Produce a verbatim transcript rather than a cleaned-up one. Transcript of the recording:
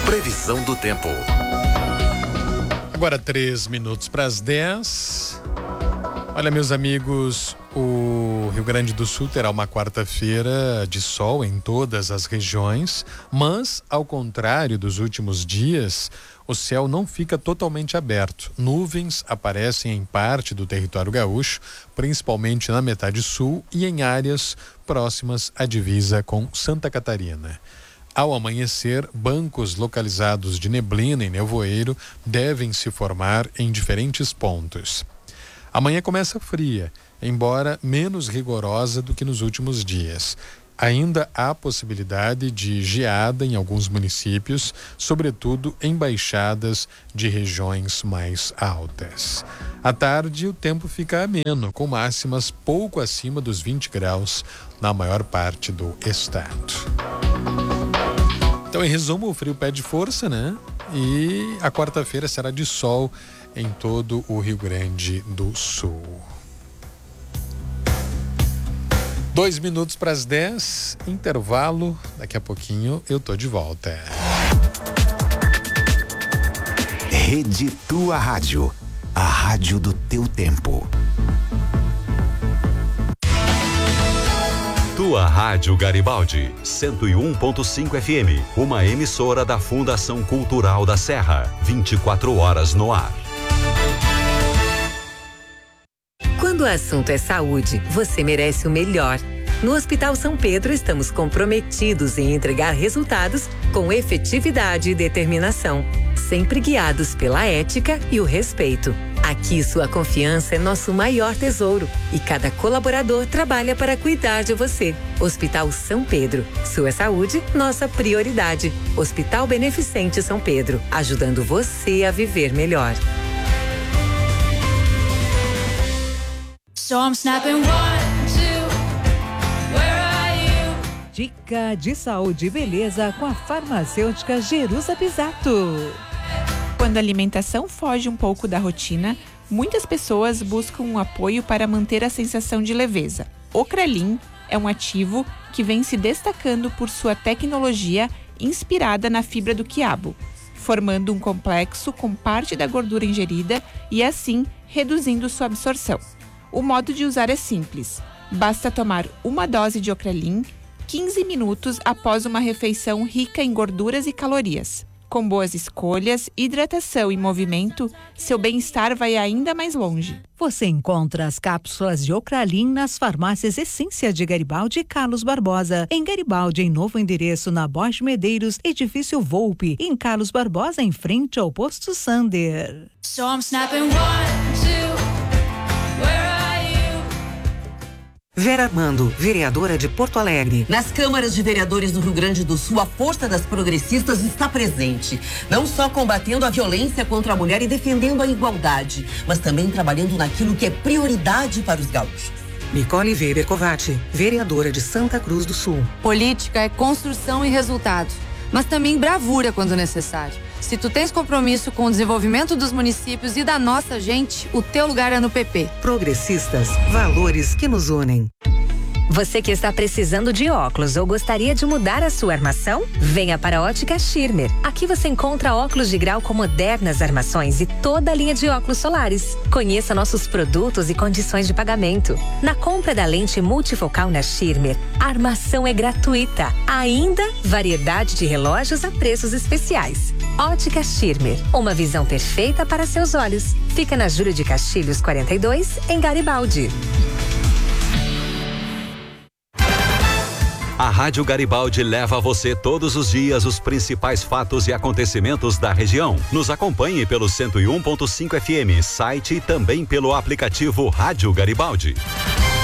Previsão do tempo. Agora três minutos para as dez. Olha, meus amigos, o Rio Grande do Sul terá uma quarta-feira de sol em todas as regiões, mas, ao contrário dos últimos dias, o céu não fica totalmente aberto. Nuvens aparecem em parte do território gaúcho, principalmente na metade sul e em áreas próximas à divisa com Santa Catarina. Ao amanhecer, bancos localizados de neblina e nevoeiro devem se formar em diferentes pontos. Amanhã começa fria, embora menos rigorosa do que nos últimos dias. Ainda há possibilidade de geada em alguns municípios, sobretudo em baixadas de regiões mais altas. À tarde, o tempo fica ameno, com máximas pouco acima dos vinte graus na maior parte do estado. Então, em resumo, o frio pede força, né? E a quarta-feira será de sol em todo o Rio Grande do Sul. Dois minutos para as dez, intervalo. Daqui a pouquinho eu tô de volta. Rede Tua Rádio, a rádio do teu tempo. Tua Rádio Garibaldi, cento e um ponto cinco F M, uma emissora da Fundação Cultural da Serra, vinte e quatro horas no ar. Quando o assunto é saúde, você merece o melhor. No Hospital São Pedro, estamos comprometidos em entregar resultados com efetividade e determinação, sempre guiados pela ética e o respeito. Aqui, sua confiança é nosso maior tesouro e cada colaborador trabalha para cuidar de você. Hospital São Pedro, sua saúde, nossa prioridade. Hospital Beneficente São Pedro, ajudando você a viver melhor. So I'm snapping one, two, where are you? Dica de saúde e beleza com a farmacêutica Jerusa Pisato. Quando a alimentação foge um pouco da rotina, muitas pessoas buscam um apoio para manter a sensação de leveza. O Krelin é um ativo que vem se destacando por sua tecnologia inspirada na fibra do quiabo, formando um complexo com parte da gordura ingerida e assim reduzindo sua absorção. O modo de usar é simples. Basta tomar uma dose de Ocrelin quinze minutos após uma refeição rica em gorduras e calorias. Com boas escolhas, hidratação e movimento, seu bem-estar vai ainda mais longe. Você encontra as cápsulas de Ocralin nas farmácias Essência de Garibaldi e Carlos Barbosa. Em Garibaldi, em novo endereço na Borges Medeiros, edifício Volpe. Em Carlos Barbosa, em frente ao posto Sander. So I'm snapping one, two, where are you? Vera Armando, vereadora de Porto Alegre. Nas câmaras de vereadores do Rio Grande do Sul, a força das progressistas está presente. Não só combatendo a violência contra a mulher e defendendo a igualdade, mas também trabalhando naquilo que é prioridade para os gaúchos. Nicole Weber Covatti, vereadora de Santa Cruz do Sul. Política é construção e resultado, mas também bravura quando necessário. Se tu tens compromisso com o desenvolvimento dos municípios e da nossa gente, o teu lugar é no P P. Progressistas, valores que nos unem. Você que está precisando de óculos ou gostaria de mudar a sua armação? Venha para a Ótica Schirmer. Aqui você encontra óculos de grau com modernas armações e toda a linha de óculos solares. Conheça nossos produtos e condições de pagamento. Na compra da lente multifocal na Schirmer, a armação é gratuita. Ainda, variedade de relógios a preços especiais. Ótica Schirmer, uma visão perfeita para seus olhos. Fica na Júlio de Castilhos quarenta e dois, em Garibaldi. A Rádio Garibaldi leva a você todos os dias os principais fatos e acontecimentos da região. Nos acompanhe pelo cento e um ponto cinco F M, site e também pelo aplicativo Rádio Garibaldi.